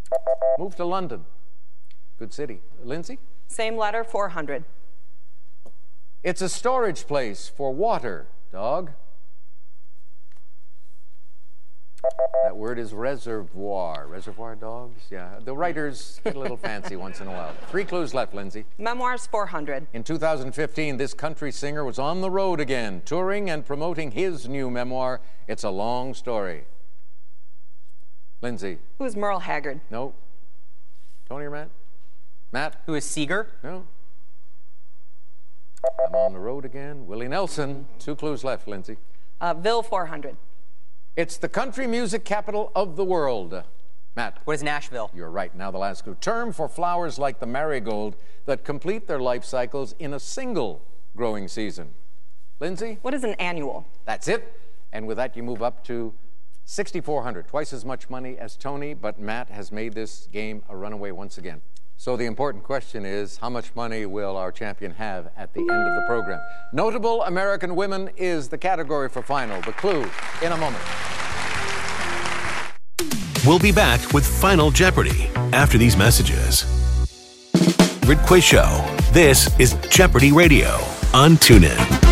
Move to London. Good city. Lindsay? Same letter, 400. It's a storage place for water, dog. That word is reservoir. Reservoir dogs? Yeah. The writers get a little fancy once in a while. 3 clues left, Lindsay. Memoirs, 400. In 2015, this country singer was on the road again, touring and promoting his new memoir, It's a Long Story. Lindsay? Who is Merle Haggard? No. Tony or Matt? Matt? Who is Seeger? No. I'm on the road again. Willie Nelson. 2 clues left, Lindsay. Ville, 400. It's the country music capital of the world. Matt? What is Nashville? You're right. Now the last clue. Term for flowers like the marigold that complete their life cycles in a single growing season. Lindsay? What is an annual? That's it. And with that, you move up to 6,400. Twice as much money as Tony, but Matt has made this game a runaway once again. So the important question is, how much money will our champion have at the end of the program? Notable American women is the category for final. The clue in a moment. We'll be back with Final Jeopardy after these messages. Quiz Show. This is Jeopardy Radio on TuneIn.